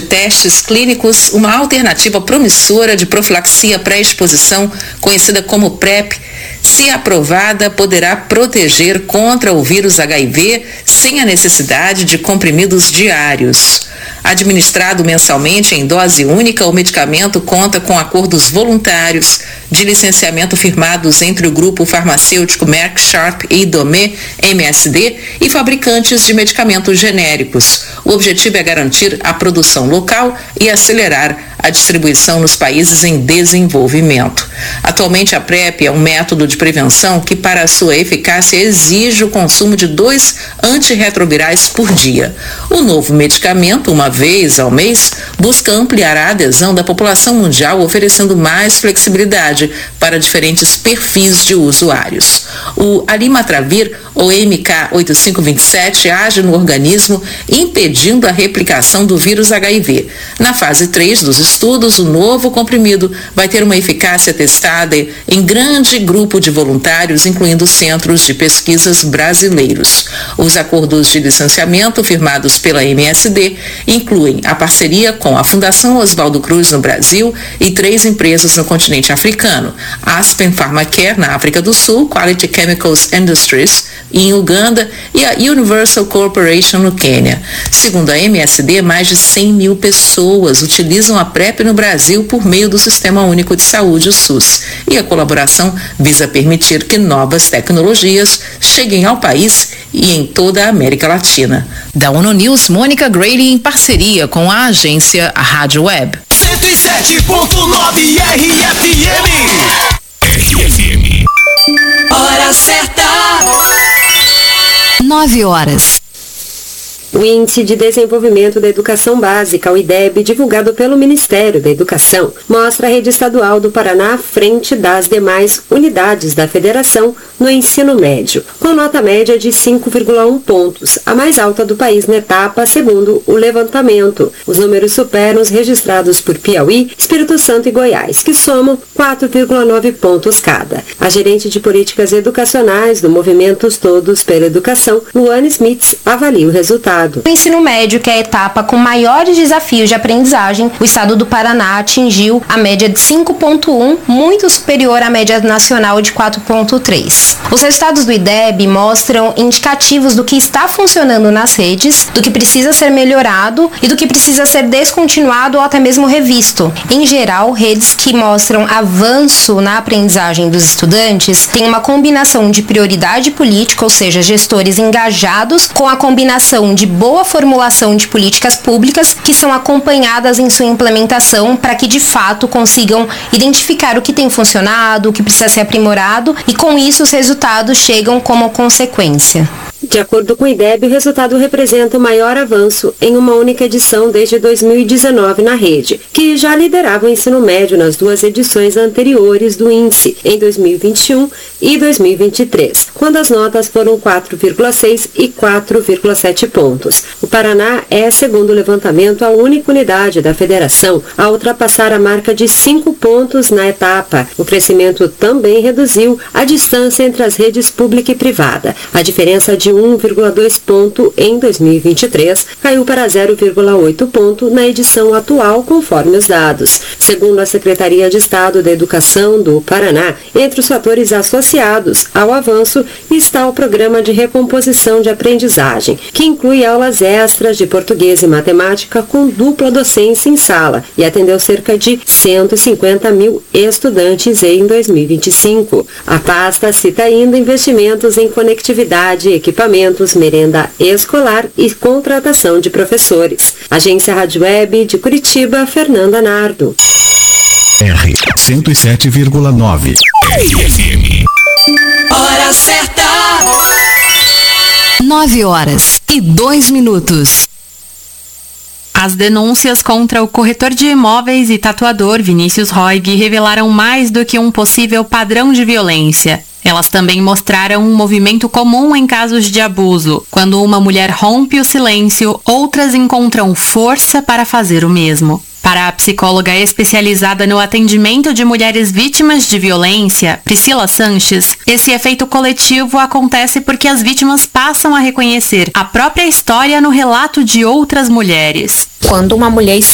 testes clínicos uma alternativa promissora de profilaxia pré-exposição, conhecida como PrEP. Se aprovada, poderá proteger contra o vírus HIV sem a necessidade de comprimidos diários. Administrado mensalmente em dose única, o medicamento conta com acordos voluntários de licenciamento firmados entre o grupo farmacêutico Merck Sharp e Domé MSD e fabricantes de medicamentos genéricos. O objetivo é garantir a produção local e acelerar a distribuição nos países em desenvolvimento. Atualmente, a PrEP é um método de prevenção que, para a sua eficácia, exige o consumo de 2 antirretrovirais por dia. O novo medicamento, uma vez ao mês, busca ampliar a adesão da população mundial, oferecendo mais flexibilidade para diferentes perfis de usuários. O Alimatravir, ou MK8527, age no organismo, impedindo a replicação do vírus HIV. Na fase 3 dos estudos, o novo comprimido vai ter uma eficácia testada em grande grupo de voluntários, incluindo centros de pesquisas brasileiros. Os acordos de licenciamento firmados pela MSD incluem a parceria com a Fundação Oswaldo Cruz no Brasil e 3 empresas no continente africano: Aspen Pharmacare na África do Sul, Quality Chemicals Industries em Uganda e a Universal Corporation no Quênia. Segundo a MSD, mais de 100 mil pessoas utilizam a PrEP no Brasil por meio do Sistema Único de Saúde, o SUS. E a colaboração visa permitir que novas tecnologias cheguem ao país e em toda a América Latina. Da ONU News, Mônica Grady em parceria com a agência Rádio Web. 107.9 RFM. Hora certa. 9 horas. O Índice de Desenvolvimento da Educação Básica, o IDEB, divulgado pelo Ministério da Educação, mostra a rede estadual do Paraná à frente das demais unidades da federação no ensino médio, com nota média de 5,1 pontos, a mais alta do país na etapa, segundo o levantamento. Os números superam os registrados por Piauí, Espírito Santo e Goiás, que somam 4,9 pontos cada. A gerente de políticas educacionais do Movimento Todos pela Educação, Luane Smith, avalia o resultado. No ensino médio, que é a etapa com maiores desafios de aprendizagem, o estado do Paraná atingiu a média de 5,1, muito superior à média nacional de 4,3. Os resultados do IDEB mostram indicativos do que está funcionando nas redes, do que precisa ser melhorado e do que precisa ser descontinuado ou até mesmo revisto. Em geral, redes que mostram avanço na aprendizagem dos estudantes têm uma combinação de prioridade política, ou seja, gestores engajados, com a combinação de boa formulação de políticas públicas que são acompanhadas em sua implementação para que de fato consigam identificar o que tem funcionado, o que precisa ser aprimorado e com isso os resultados chegam como consequência. De acordo com o IDEB, o resultado representa o maior avanço em uma única edição desde 2019 na rede, que já liderava o ensino médio nas 2 edições anteriores do índice, em 2021 e 2023, quando as notas foram 4,6 e 4,7 pontos. O Paraná é, segundo o levantamento, a única unidade da federação a ultrapassar a marca de 5 pontos na etapa. O crescimento também reduziu a distância entre as redes pública e privada. A diferença de 1,2 ponto em 2023 caiu para 0,8 ponto na edição atual, conforme os dados. Segundo a Secretaria de Estado da Educação do Paraná, entre os fatores associados ao avanço está o Programa de Recomposição de Aprendizagem, que inclui aulas extras de português e matemática com dupla docência em sala e atendeu cerca de 150 mil estudantes em 2025. A pasta cita ainda investimentos em conectividade, equipamentos, merenda escolar e contratação de professores. Agência Rádio Web de Curitiba, Fernanda Nardo. R 107,9 RFM. Hora certa. 9 horas e 2 minutos. As denúncias contra o corretor de imóveis e tatuador Vinícius Roig revelaram mais do que um possível padrão de violência. Elas também mostraram um movimento comum em casos de abuso. Quando uma mulher rompe o silêncio, outras encontram força para fazer o mesmo. Para a psicóloga especializada no atendimento de mulheres vítimas de violência, Priscila Sanches, esse efeito coletivo acontece porque as vítimas passam a reconhecer a própria história no relato de outras mulheres. Quando uma mulher